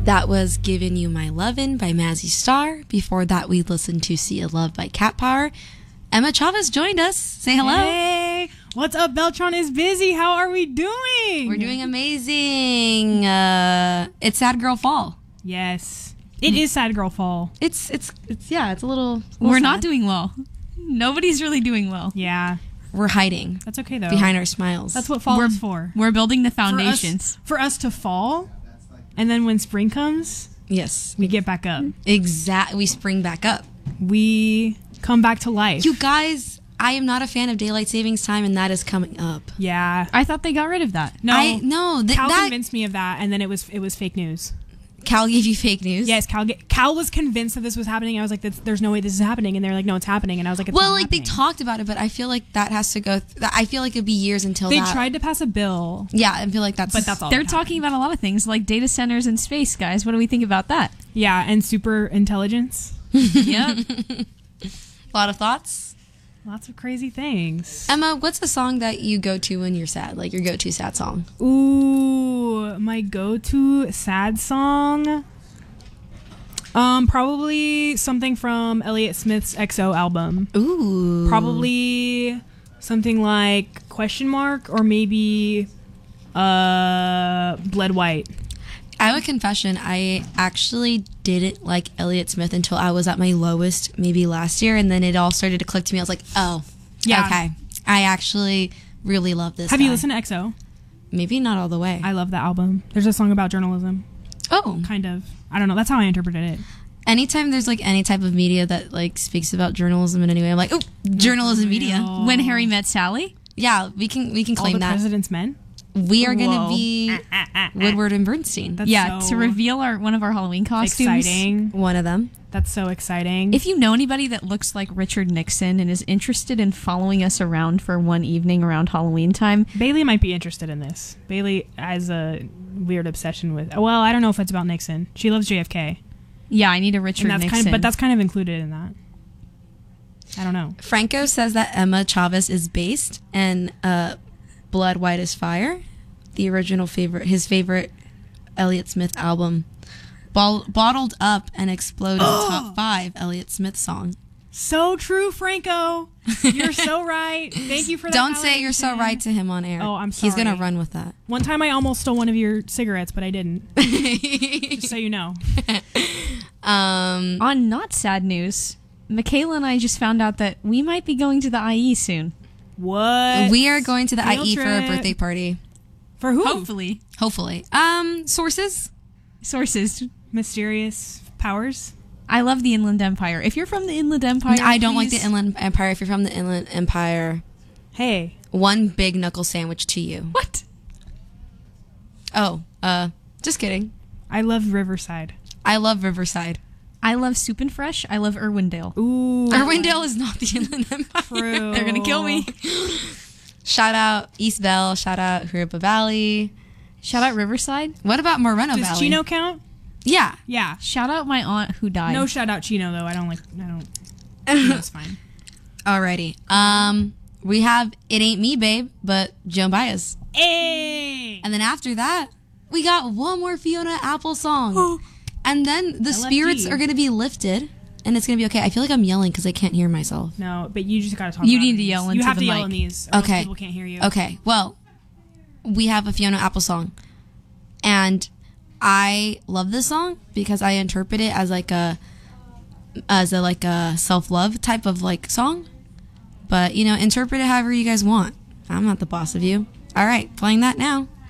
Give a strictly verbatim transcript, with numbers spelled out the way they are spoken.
That was Giving You My Lovin' by Mazzy Star. Before that, we listened to Sea of Love by Cat Power. Emma Chavez joined us. Say hello. Hey, what's up? Beltron is busy. How are we doing? We're doing amazing. Uh, it's Sad Girl Fall. Yes. It is Sad Girl Fall. It's, it's, it's, yeah, it's a little, a little We're sad. not doing well. Nobody's really doing well. Yeah. We're hiding. That's okay, though. Behind our smiles. That's what fall we're, is for. We're building the For foundations. us, for us to fall, and then when spring comes, Yes. we get back up. Exactly. We spring back up. We come back to life. You guys, I am not a fan of daylight savings time, and that is coming up. Yeah. I thought they got rid of that. No. I, no, th- Cal that, convinced me of that, and then it was it was fake news. Cal gave you fake news? Yes, Cal. Cal was convinced that this was happening. I was like, "There's no way this is happening," and they're like, "No, it's happening." And I was like, it's Well, not like, they happening. talked about it, but I feel like that has to go, th- I feel like it'd be years until They that. tried to pass a bill, Yeah, I feel like that's... but that's all. They're that talking about a lot of things like data centers and space, guys. What do we think about that? happened. Yeah, and super intelligence. Yep. A lot of thoughts. Lots of crazy things. Emma, what's the song that you go to when you're sad? Like, your go-to sad song? Ooh, my go-to sad song. Um, probably something from Elliott Smith's X O album. Ooh. Probably something like Question Mark, or maybe uh, Bled White. I have a confession. I actually didn't like Elliott Smith until I was at my lowest, maybe last year, and then it all started to click to me. I was like, oh, Yeah. okay. I actually really love this Have guy. you listened to X O? Maybe not all the way. I love that album. There's a song about journalism. oh. Kind of. I don't know. That's how I interpreted it. Anytime there's, like, any type of media that, like, speaks about journalism in any way, I'm like, oh, journalism media. When Harry Met Sally? Yeah, we can we can All claim the that. President's Men. We are going to Whoa. be Woodward and Bernstein. That's yeah, so to reveal our one of our Halloween costumes. exciting. One of them. That's so exciting. If you know anybody that looks like Richard Nixon and is interested in following us around for one evening around Halloween time, Bailey might be interested in this. Bailey has a weird obsession with. Well, I don't know if it's about Nixon. She loves J F K, yeah, I need a Richard and that's Nixon. kind of, but that's kind of included in that. I don't know. Franco says that Emma Chavez is based in uh, Blood White as Fire, the original favorite, his favorite Elliott Smith album. Ball- bottled Up and Explode is top five Elliott Smith song. So true, Franco. You're so right. Thank you for that. Don't say you're so validation. right to him on air. Oh, I'm He's sorry. gonna run with that. One time I almost stole one of your cigarettes, but I didn't. Just so you know. Um, On not sad news, Michaela and I just found out that we might be going to the I E soon. What? we are going to the Field I E for a trip. birthday party. For who? Hopefully. Hopefully. Um, sources? Sources. Mysterious powers. I love the Inland Empire. If you're from the Inland Empire, I don't like please- the Inland Empire. If you're from the Inland Empire, Hey. one big knuckle sandwich to you. What? Oh, uh, just kidding. I love Riverside. I love Riverside. I love Soup and Fresh. I love Irwindale. Ooh. Irwindale is not the Inland Empire. True. They're gonna kill me. Shout out East Bell. Shout out Huripa Valley. Shout out Riverside. What about Moreno Does Valley? Chino count? Yeah. Yeah. Shout out my aunt who died. No shout out Chino though. I don't like. I don't. Chino's fine. Alrighty. Um, we have It Ain't Me, Babe, but Joan Baez. Hey. And then after that, we got one more Fiona Apple song. And then the L F G. spirits are going to be lifted, and it's going to be okay. I feel like I'm yelling because I can't hear myself. No, but you just gotta talk. You about need it. to yell You into have the to yell mic. in these. Or else Okay. People can't hear you. Okay, well, we have a Fiona Apple song. And I love this song because I interpret it as like a as a like a self-love type of like song. But, you know, interpret it however you guys want. I'm not the boss of you. All right, playing that now.